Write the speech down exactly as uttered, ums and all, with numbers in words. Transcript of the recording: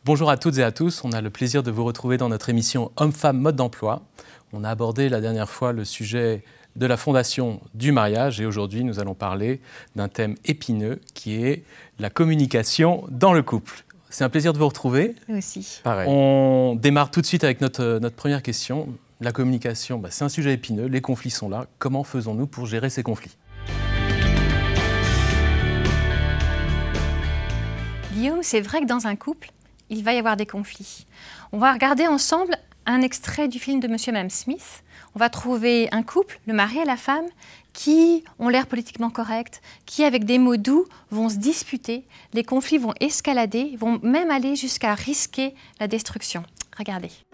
Bonjour à toutes et à tous, on a le plaisir de vous retrouver dans notre émission Hommes-Femmes Mode d'Emploi. On a abordé la dernière fois le sujet de la fondation du mariage et aujourd'hui nous allons parler d'un thème épineux qui est la communication dans le couple. C'est un plaisir de vous retrouver. Nous aussi. Pareil. On démarre tout de suite avec notre, notre première question. La communication, bah, c'est un sujet épineux, les conflits sont là. Comment faisons-nous pour gérer ces conflits ? Guillaume, c'est vrai que dans un couple, il va y avoir des conflits. On va regarder ensemble un extrait du film de Monsieur et Madame Smith. On va trouver un couple, le mari et la femme, qui ont l'air politiquement corrects, qui, avec des mots doux, vont se disputer. Les conflits vont escalader, vont même aller jusqu'à risquer la destruction. Regardez.